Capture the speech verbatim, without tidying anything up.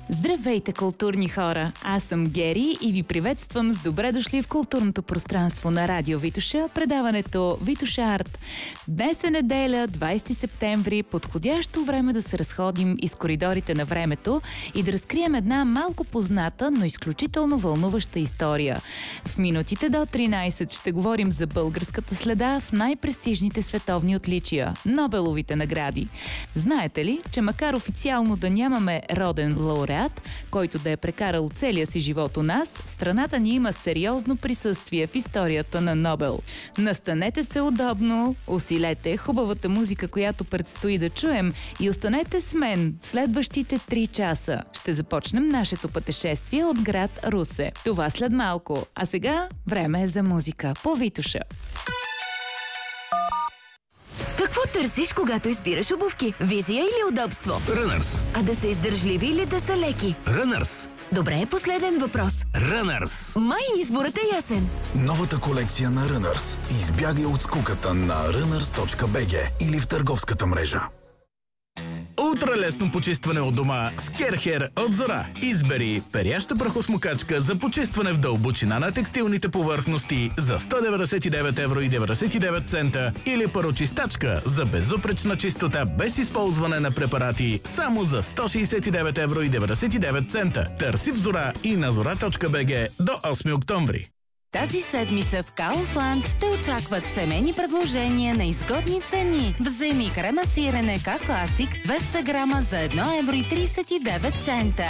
Здравейте, културни хора! Аз съм Гери и ви приветствам с добре дошли в културното пространство на Радио Витоша, предаването Витоша Арт. Днес е неделя, двайсети септември, подходящо време да се разходим из коридорите на времето и да разкрием една малко позната, но изключително вълнуваща история. В минутите до тринайсет ще говорим за българската следа в най-престижните световни отличия – Нобеловите награди. Знаете ли, че макар официално да нямаме роден лауреат, който да е прекарал целия си живот у нас, страната ни има сериозно присъствие в историята на Нобел. Настанете се удобно, усилете хубавата музика, която предстои да чуем, и останете с мен следващите три часа. Ще започнем нашето пътешествие от град Русе. Това след малко. А сега време е за музика по Витоша. Какво търсиш, когато избираш обувки? Визия или удобство? Runners. А да са издържливи или да са леки? Runners. Добре, последен въпрос. Runners. Май изборът е ясен. Новата колекция на Runners. Избягай от скуката на runners точка би джи или в търговската мрежа. Ултралесно почистване от дома с Керхер от Зора. Избери перяща прахосмокачка за почистване в дълбочина на текстилните повърхности за сто деветдесет и девет евро и деветдесет и девет цента или парочистачка за безупречна чистота без използване на препарати само за сто шейсет и девет евро и деветдесет и девет цента. Търси в Зора и на зора точка би джи до осми октомври. Тази седмица в Kaufland те очакват семейни предложения на изгодни цени. Вземи крема сирене К-Класик двеста грама за едно евро и трийсет и девет цента.